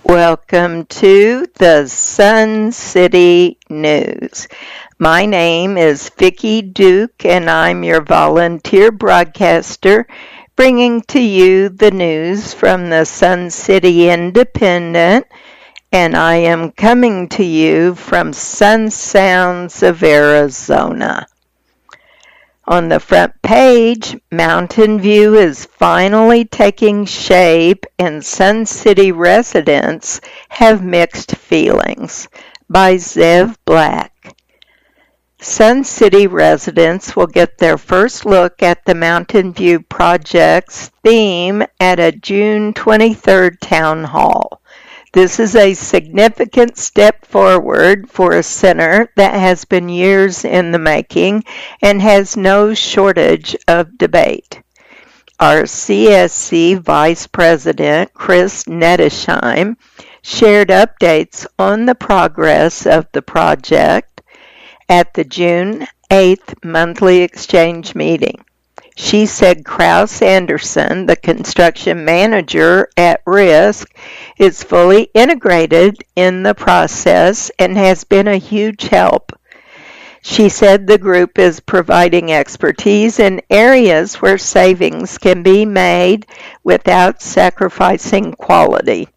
Welcome to the Sun City News. My name is Vicki Duke and I'm your volunteer broadcaster bringing to you the news from the Sun City Independent, and I am coming to you from Sun Sounds of Arizona. On the front page, Mountain View is finally taking shape and Sun City residents have mixed feelings, by Zev Black. Sun City residents will get their first look at the Mountain View project's theme at a June 23rd town hall. This is a significant step forward for a center that has been years in the making and has no shortage of debate. Our CSC Vice President, Chris Nettesheim, shared updates on the progress of the project at the June 8th monthly exchange meeting. She said Kraus Anderson, the construction manager at Risk, is fully integrated in the process and has been a huge help. She said the group is providing expertise in areas where savings can be made without sacrificing quality.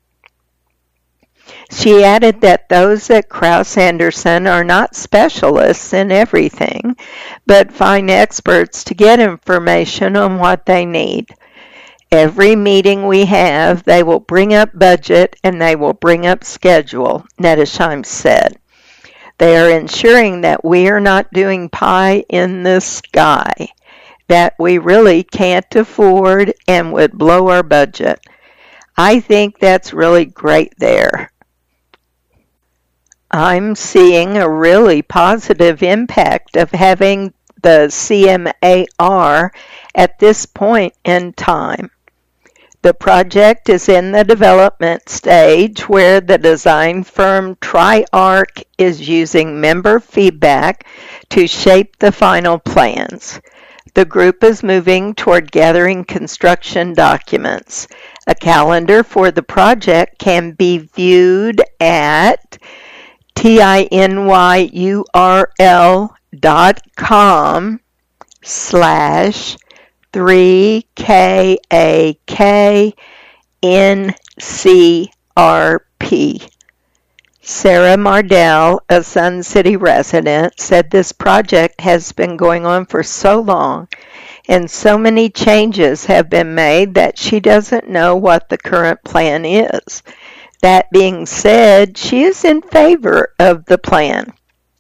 She added that those at Kraus Anderson are not specialists in everything, but find experts to get information on what they need. Every meeting we have, they will bring up budget and they will bring up schedule, Nettesheim said. They are ensuring that we are not doing pie in the sky, that we really can't afford and would blow our budget. I think that's really great there. I'm seeing a really positive impact of having the CMAR at this point in time. The project is in the development stage where the design firm TriArc is using member feedback to shape the final plans. The group is moving toward gathering construction documents. A calendar for the project can be viewed at tinyurl.com/3KAKNCRP. Sarah Mardell, a Sun City resident, said this project has been going on for so long and so many changes have been made that she doesn't know what the current plan is. That being said, she is in favor of the plan.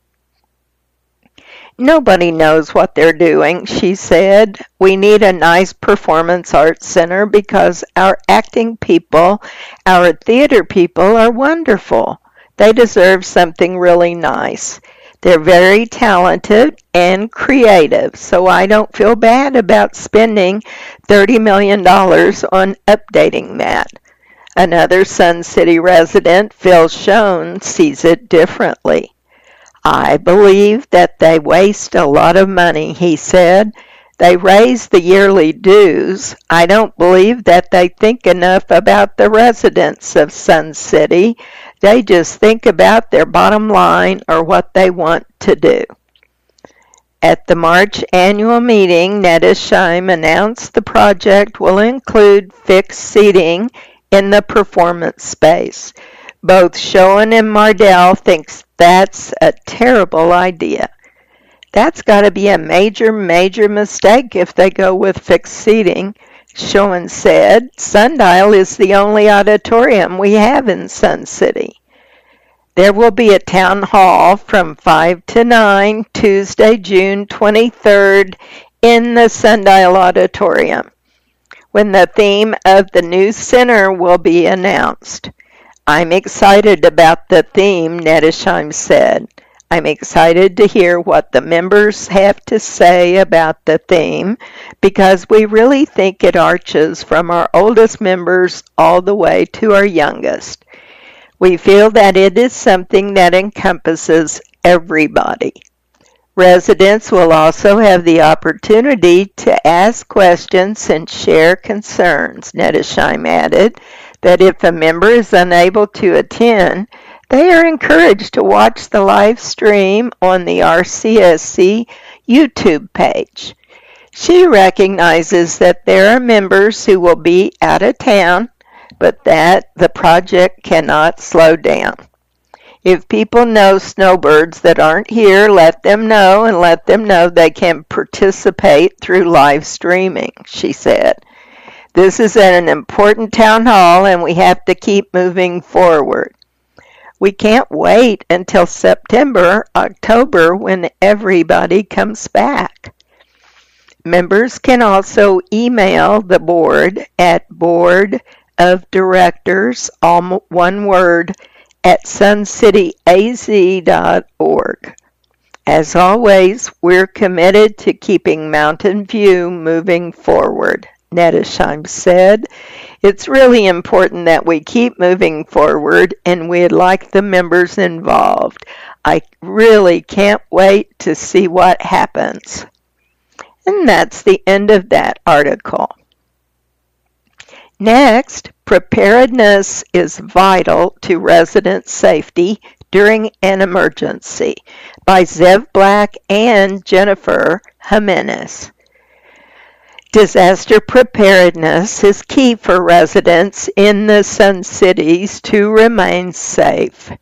Nobody knows what they're doing, she said. We need a nice performance arts center because our acting people, our theater people are wonderful. They deserve something really nice. They're very talented and creative, so I don't feel bad about spending $30 million on updating that. Another Sun City resident, Phil Schoen, sees it differently. I believe that they waste a lot of money, he said. They raise the yearly dues. I don't believe that they think enough about the residents of Sun City. They just think about their bottom line or what they want to do. At the March annual meeting, Nettesheim announced the project will include fixed seating in the performance space. Both Schoen and Mardell thinks that's a terrible idea. That's got to be a major mistake if they go with fixed seating. Schoen said, Sundial is the only auditorium we have in Sun City. There will be a town hall from 5 to 9, Tuesday, June 23rd, in the Sundial Auditorium, when the theme of the new center will be announced. I'm excited about the theme, Nettesheim said. I'm excited to hear what the members have to say about the theme because we really think it arches from our oldest members all the way to our youngest. We feel that it is something that encompasses everybody. Residents will also have the opportunity to ask questions and share concerns, Nettesheim added. that if a member is unable to attend, they are encouraged to watch the live stream on the RCSC YouTube page. She recognizes that there are members who will be out of town, but that the project cannot slow down. If people know snowbirds that aren't here, let them know and let them know they can participate through live streaming, she said. This is an important town hall and we have to keep moving forward. We can't wait until September, October when everybody comes back. Members can also email the board at boardofdirectors, all one word, at suncityaz.org. As always, we're committed to keeping Mountain View moving forward, Nettesheim said. It's really important that we keep moving forward, and we'd like the members involved. I really can't wait to see what happens. And that's the end of that article. Next, preparedness is vital to resident safety during an emergency, by Zev Black and Jennifer Jimenez. Disaster preparedness is key for residents in the Sun Cities to remain safe.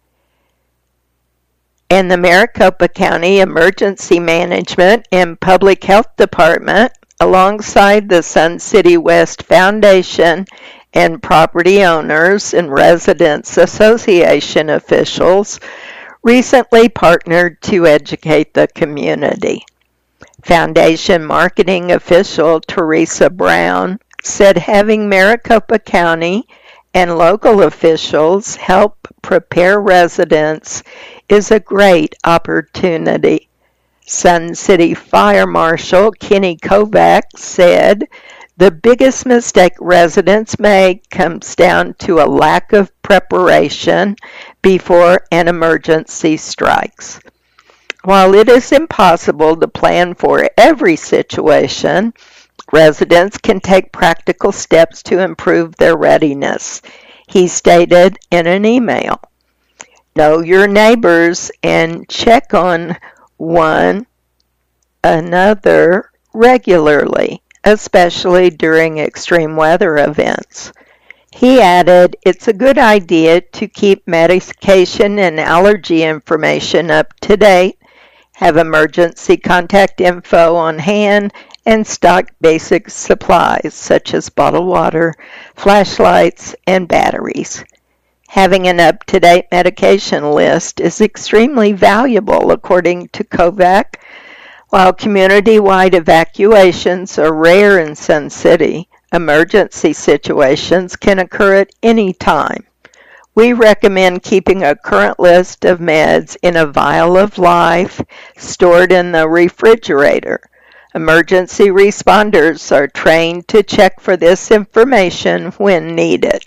And the Maricopa County Emergency Management and Public Health Department, alongside the Sun City West Foundation and property owners and residents association officials, recently partnered to educate the community. Foundation marketing official Teresa Brown said having Maricopa County and local officials help prepare residents is a great opportunity. Sun City Fire Marshal Kenny Kovac said, "The biggest mistake residents make comes down to a lack of preparation before an emergency strikes. While it is impossible to plan for every situation, residents can take practical steps to improve their readiness," he stated in an email. Know your neighbors and check on one another regularly, especially during extreme weather events. He added, "It's a good idea to keep medication and allergy information up to date, have emergency contact info on hand, and stock basic supplies such as bottled water, flashlights, and batteries." Having an up-to-date medication list is extremely valuable, according to Kovac. While community-wide evacuations are rare in Sun City, emergency situations can occur at any time. We recommend keeping a current list of meds in a vial of life stored in the refrigerator. Emergency responders are trained to check for this information when needed.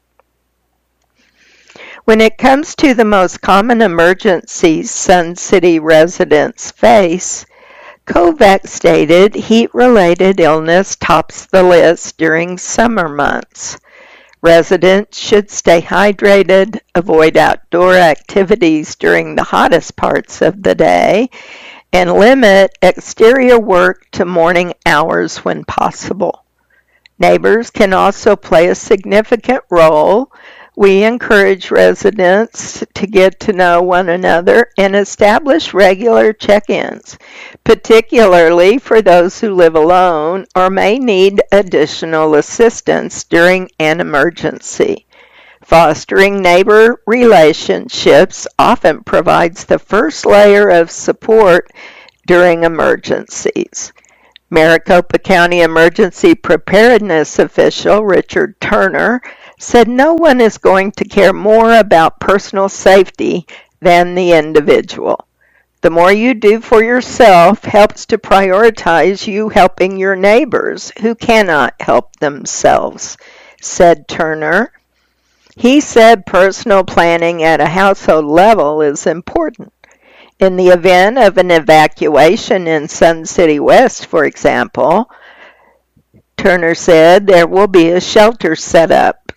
When it comes to the most common emergencies Sun City residents face, Kovac stated heat-related illness tops the list during summer months. Residents should stay hydrated, avoid outdoor activities during the hottest parts of the day, and limit exterior work to morning hours when possible. Neighbors can also play a significant role. We encourage residents to get to know one another and establish regular check-ins, particularly for those who live alone or may need additional assistance during an emergency. Fostering neighbor relationships often provides the first layer of support during emergencies. Maricopa County Emergency Preparedness official Richard Turner said no one is going to care more about personal safety than the individual. The more you do for yourself helps to prioritize you helping your neighbors who cannot help themselves, said Turner. He said personal planning at a household level is important. In the event of an evacuation in Sun City West, for example, Turner said there will be a shelter set up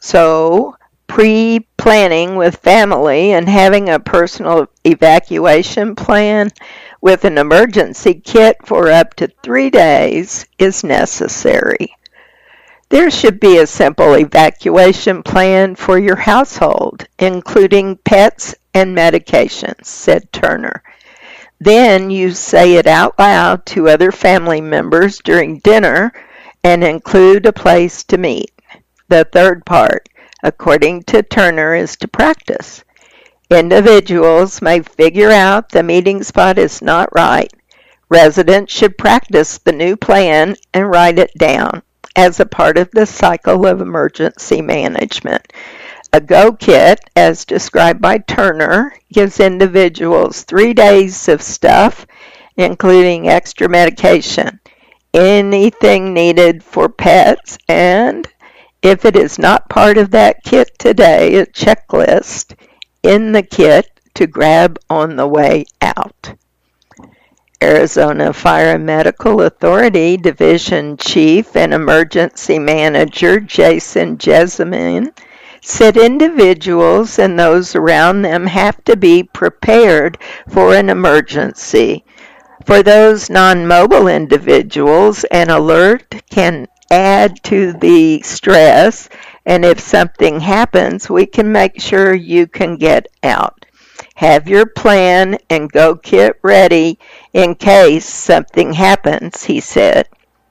So, pre-planning with family and having a personal evacuation plan with an emergency kit for up to 3 days is necessary. There should be a simple evacuation plan for your household, including pets and medications, said Turner. Then you say it out loud to other family members during dinner and include a place to meet. The third part, according to Turner, is to practice. Individuals may figure out the meeting spot is not right. Residents should practice the new plan and write it down as a part of the cycle of emergency management. A Go Kit, as described by Turner, gives individuals 3 days of stuff, including extra medication, anything needed for pets, and, if it is not part of that kit today, a checklist in the kit to grab on the way out. Arizona Fire and Medical Authority Division Chief and Emergency Manager Jason Jessamine said individuals and those around them have to be prepared for an emergency. For those non-mobile individuals, an alert can add to the stress, and if something happens, we can make sure you can get out. Have your plan and Go Kit ready in case something happens, he said.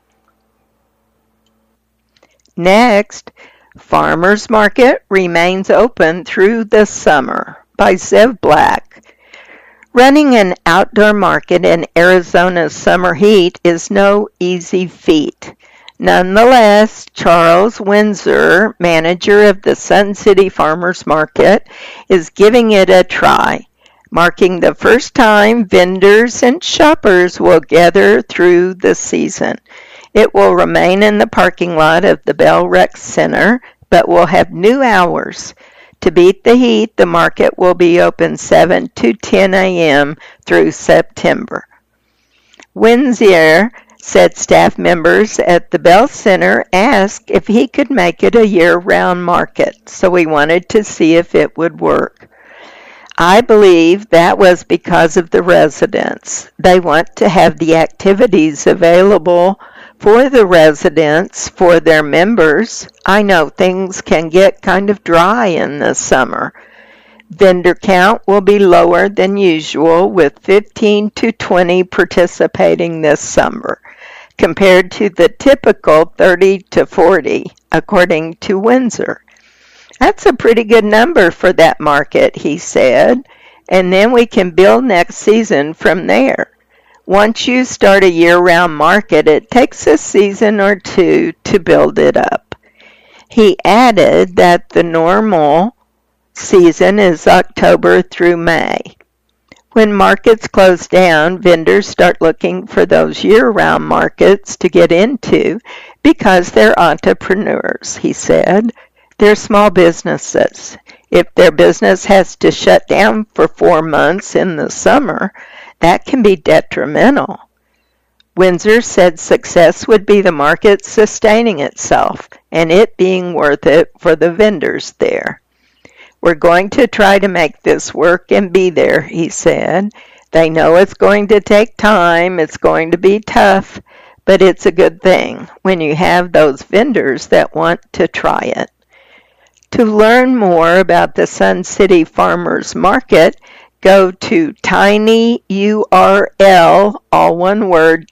Next, Farmers Market remains open through the summer by Zev Black. Running an outdoor market in Arizona's summer heat is no easy feat. Nonetheless, Charles Windsor, manager of the Sun City Farmers Market, is giving it a try, marking the first time vendors and shoppers will gather through the season. It will remain in the parking lot of the Bell Rec Center, but will have new hours. To beat the heat, the market will be open 7 to 10 a.m. through September. Windsor said staff members at the Bell Center asked if he could make it a year-round market, so he wanted to see if it would work. I believe that was because of the residents. They want to have the activities available for the residents, for their members. I know things can get kind of dry in the summer. Vendor count will be lower than usual, with 15 to 20 participating this summer, compared to the typical 30 to 40, according to Windsor. That's a pretty good number for that market, he said, and then we can build next season from there. Once you start a year-round market, it takes a season or two to build it up. He added that the normal season is October through May. When markets close down, vendors start looking for those year-round markets to get into because they're entrepreneurs, he said. They're small businesses. If their business has to shut down for 4 months in the summer, that can be detrimental. Windsor said success would be the market sustaining itself and it being worth it for the vendors there. We're going to try to make this work and be there, he said. They know it's going to take time, it's going to be tough, but it's a good thing when you have those vendors that want to try it. To learn more about the Sun City Farmers Market, go to tinyurl, all one word,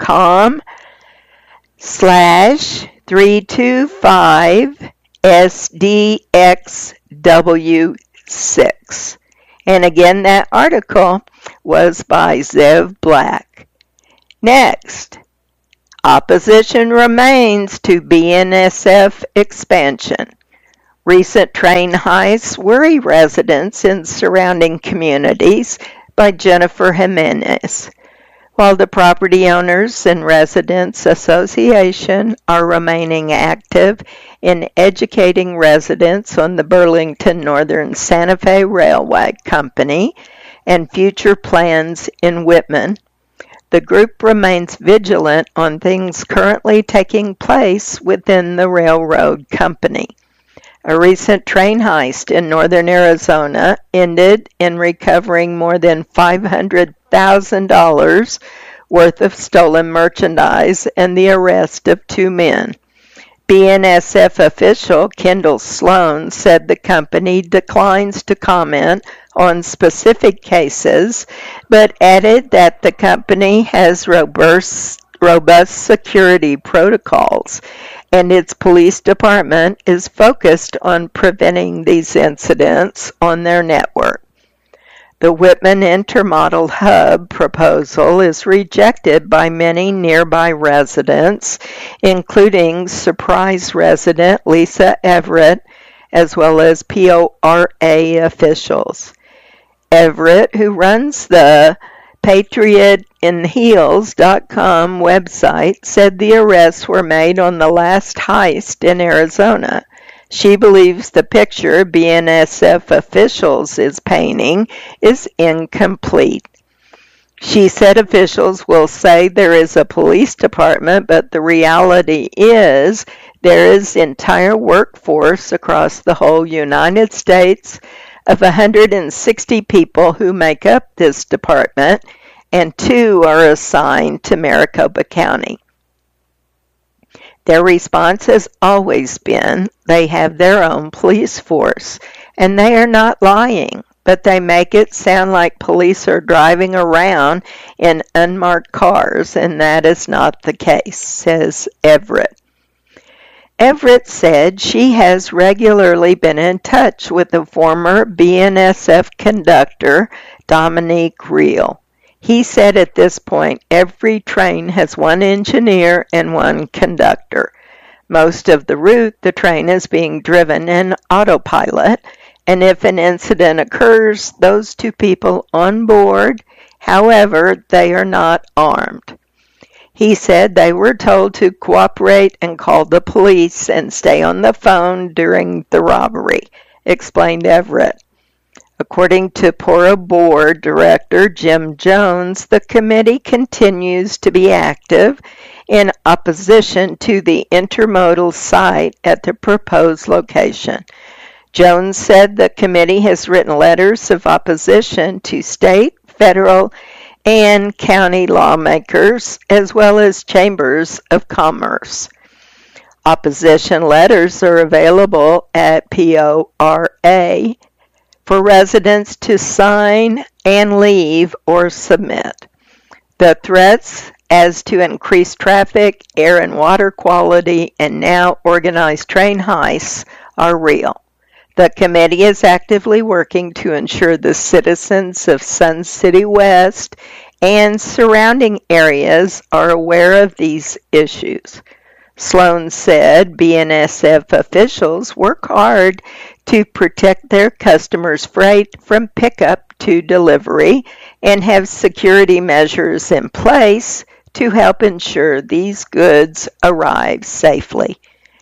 .com/325SDXW6. And again, that article was by Zev Black. Next, opposition remains to BNSF expansion. Recent train heists worry residents in surrounding communities, by Jennifer Jimenez. While the Property Owners and Residents Association are remaining active in educating residents on the Burlington Northern Santa Fe Railway Company and future plans in Whitman, the group remains vigilant on things currently taking place within the railroad company. A recent train heist in northern Arizona ended in recovering more than $500,000 worth of stolen merchandise and the arrest of two men. BNSF official Kendall Sloan said the company declines to comment on specific cases, but added that the company has robust security protocols, and its police department is focused on preventing these incidents on their network. The Whitman Intermodal Hub proposal is rejected by many nearby residents, including Surprise resident Lisa Everett, as well as PORA officials. Everett, who runs the PatriotInHeels.com website, said the arrests were made on the last heist in Arizona. She believes the picture BNSF officials is painting is incomplete. She said officials will say there is a police department, but the reality is there is entire workforce across the whole United States of 160 people who make up this department, and 2 are assigned to Maricopa County. Their response has always been they have their own police force, and they are not lying, but they make it sound like police are driving around in unmarked cars, and that is not the case, says Everett. Everett said she has regularly been in touch with the former BNSF conductor, Dominique Reel. He said at this point every train has one engineer and one conductor. Most of the route, the train is being driven in autopilot, and if an incident occurs, those 2 people on board, however, they are not armed. He said they were told to cooperate and call the police and stay on the phone during the robbery, explained Everett. According to PORA Board Director Jim Jones, the committee continues to be active in opposition to the intermodal site at the proposed location. Jones said the committee has written letters of opposition to state, federal, and county lawmakers, as well as chambers of commerce. Opposition letters are available at PORA for residents to sign and leave or submit. The threats as to increased traffic, air and water quality, and now organized train heists are real. The committee is actively working to ensure the citizens of Sun City West and surrounding areas are aware of these issues. Sloan said BNSF officials work hard to protect their customers' freight from pickup to delivery and have security measures in place to help ensure these goods arrive safely.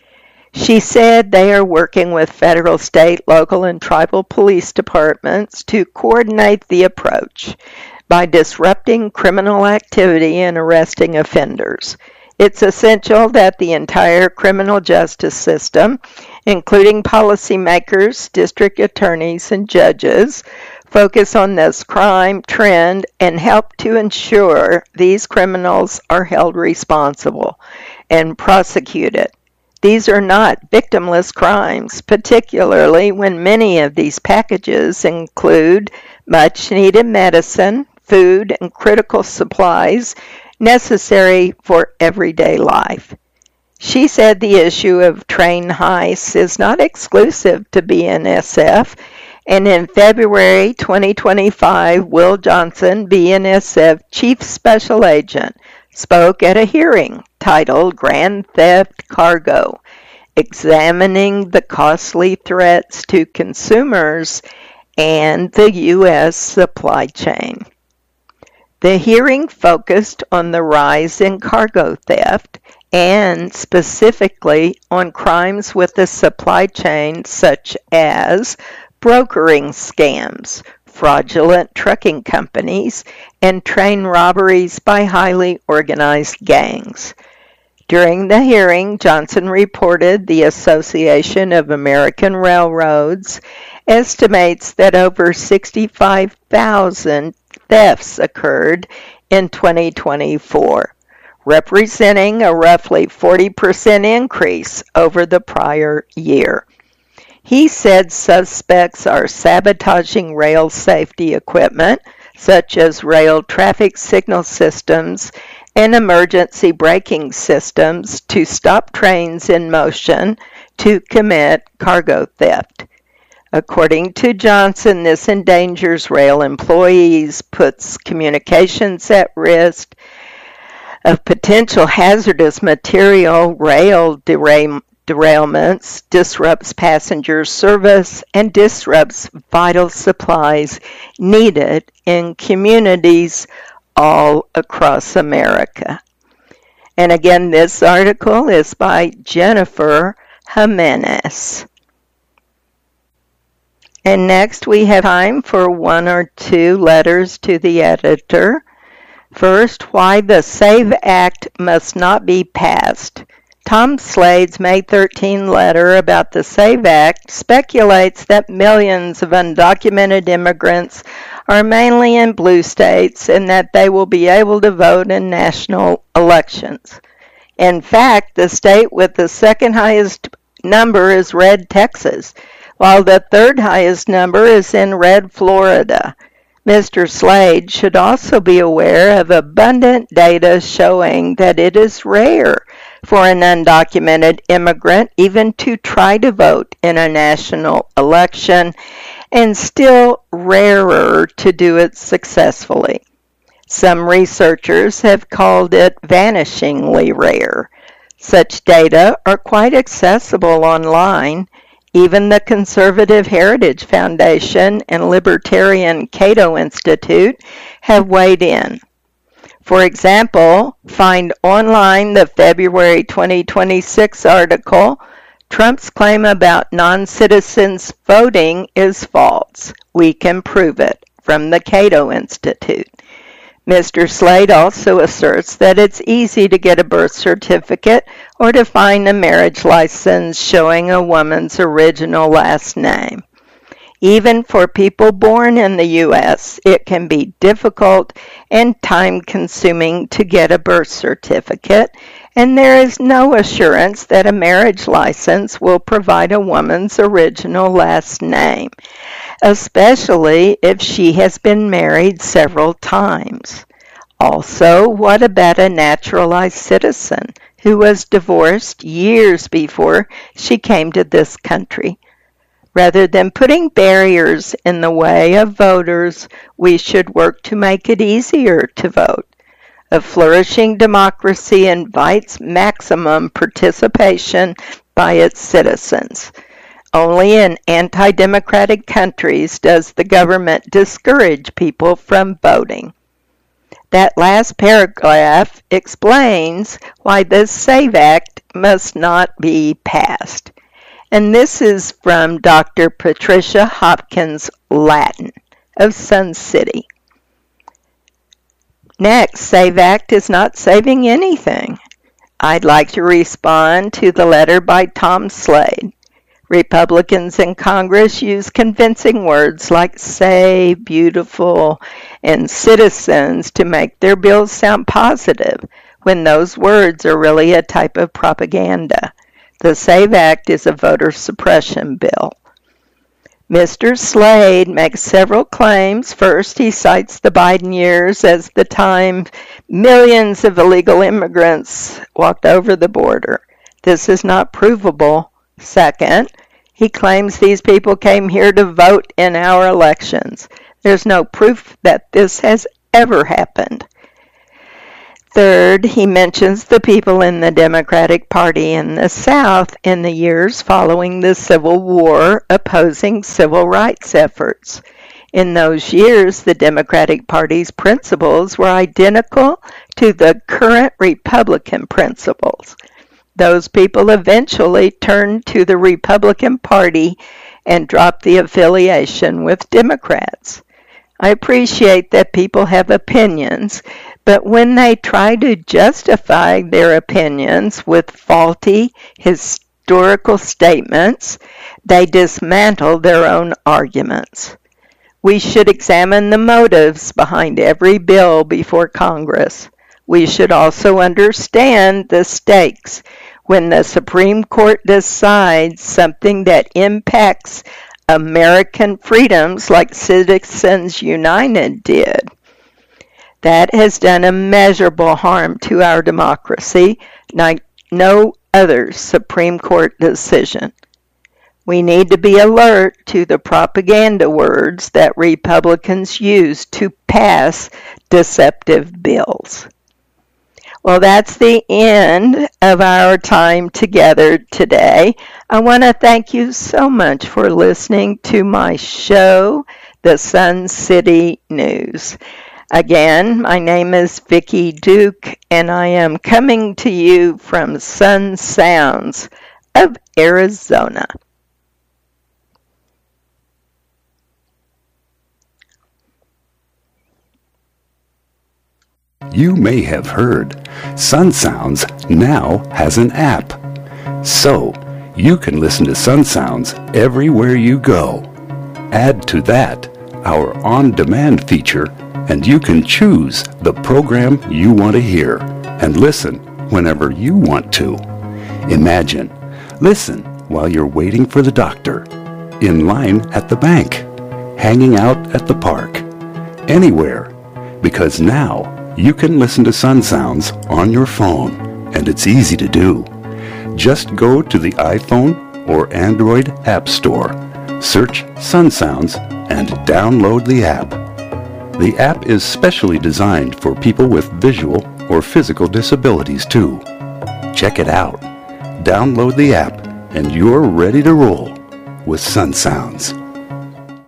She said they are working with federal, state, local, and tribal police departments to coordinate the approach by disrupting criminal activity and arresting offenders. It's essential that the entire criminal justice system, including policymakers, district attorneys, and judges, focus on this crime trend and help to ensure these criminals are held responsible and prosecuted. These are not victimless crimes, particularly when many of these packages include much-needed medicine, food, and critical supplies necessary for everyday life. She said the issue of train heists is not exclusive to BNSF, and in February 2025, Will Johnson, BNSF Chief Special Agent, spoke at a hearing titled Grand Theft Cargo, Examining the Costly Threats to Consumers and the U.S. Supply Chain. The hearing focused on the rise in cargo theft and specifically on crimes with the supply chain such as brokering scams, fraudulent trucking companies, and train robberies by highly organized gangs. During the hearing, Johnson reported the Association of American Railroads estimates that over 65,000 thefts occurred in 2024, representing a roughly 40% increase over the prior year. He said suspects are sabotaging rail safety equipment, such as rail traffic signal systems and emergency braking systems, to stop trains in motion to commit cargo theft. According to Johnson, this endangers rail employees, puts communications at risk of potential hazardous material, rail derailments, disrupts passenger service, and disrupts vital supplies needed in communities all across America. And again, this article is by Jennifer Jimenez. And next we have time for one or two letters to the editor. First, why the SAVE Act must not be passed. Tom Slade's May 13 letter about the SAVE Act speculates that millions of undocumented immigrants are mainly in blue states and that they will be able to vote in national elections. In fact, the state with the second highest number is red Texas, while the third highest number is in red Florida. Mr. Slade should also be aware of abundant data showing that it is rare for an undocumented immigrant even to try to vote in a national election, and still rarer to do it successfully. Some researchers have called it vanishingly rare. Such data are quite accessible online. Even the Conservative Heritage Foundation and Libertarian Cato Institute have weighed in. For example, find online the February 2026 article, Trump's claim about non-citizens voting is false. We can prove it, from the Cato Institute. Mr. Slade also asserts that it's easy to get a birth certificate or to find a marriage license showing a woman's original last name. Even for people born in the U.S., it can be difficult and time-consuming to get a birth certificate, and there is no assurance that a marriage license will provide a woman's original last name, especially if she has been married several times. Also, what about a naturalized citizen who was divorced years before she came to this country? Rather than putting barriers in the way of voters, we should work to make it easier to vote. A flourishing democracy invites maximum participation by its citizens. Only in anti-democratic countries does the government discourage people from voting. That last paragraph explains why the SAVE Act must not be passed. And this is from Dr. Patricia Hopkins Latin of Sun City. Next, SAVE Act is not saving anything. I'd like to respond to the letter by Tom Slade. Republicans in Congress use convincing words like say, beautiful, and citizens to make their bills sound positive, when those words are really a type of propaganda. The SAVE Act is a voter suppression bill. Mr. Slade makes several claims. First, he cites the Biden years as the time millions of illegal immigrants walked over the border. This is not provable. Second, he claims these people came here to vote in our elections. There's no proof that this has ever happened. Third, he mentions the people in the Democratic Party in the South in the years following the Civil War opposing civil rights efforts. In those years, the Democratic Party's principles were identical to the current Republican principles. Those people eventually turned to the Republican Party and dropped the affiliation with Democrats. I appreciate that people have opinions, But when they try to justify their opinions with faulty historical statements, they dismantle their own arguments. We should examine the motives behind every bill before Congress. We should also understand the stakes when the Supreme Court decides something that impacts American freedoms like Citizens United did. That has done immeasurable harm to our democracy, like no other Supreme Court decision. We need to be alert to the propaganda words that Republicans use to pass deceptive bills. Well, that's the end of our time together today. I want to thank you so much for listening to my show, The Sun City News. Again, my name is Vicki Duke, and I am coming to you from Sun Sounds of Arizona. You may have heard, Sun Sounds now has an app. So, you can listen to Sun Sounds everywhere you go. Add to that our on-demand feature, and you can choose the program you want to hear and listen whenever you want to. Imagine, listen while you're waiting for the doctor, in line at the bank, hanging out at the park, anywhere, because now you can listen to Sun Sounds on your phone, and it's easy to do. Just go to the iPhone or Android App Store, search Sun Sounds, and download the app. The app is specially designed for people with visual or physical disabilities too. Check it out. Download the app, and you're ready to roll with Sun Sounds.